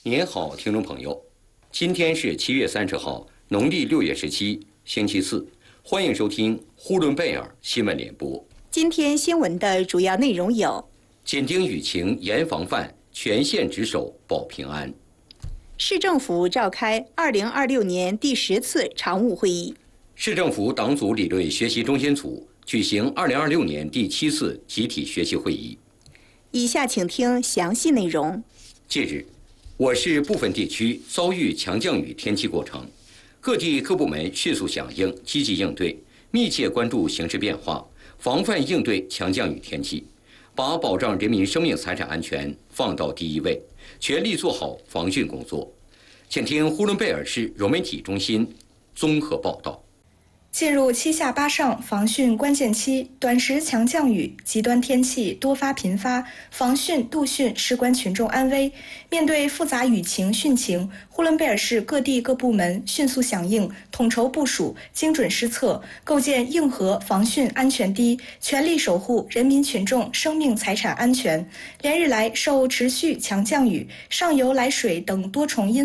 您好，听众朋友，今天是7月30号，农历6月17，星期四，欢迎收听呼伦贝尔新闻联播。 今天新闻的主要内容有： 紧盯舆情，严防范，全县值守保平安。 市政府召开2026年第10次常务会议。 市政府党组理论学习中心组举行2026年第7次集体学习会议。 以下请听详细内容。 近日，我市部分地区遭遇强降雨天气过程，各地各部门迅速响应，积极应对，密切关注形势变化，防范应对强降雨天气，把保障人民生命财产安全放到第一位，全力做好防汛工作。请听呼伦贝尔市融媒体中心综合报道。 进入7下8上防汛关键期，短时强降雨、极端天气多发频发，防汛杜汛事关群众安危。面对复杂雨情汛情，呼伦贝尔市各地各部门迅速响应，统筹部署，精准施策，构建硬核防汛安全堤，全力守护人民群众生命财产安全。连日来，受持续强降雨、上游来水等多重因素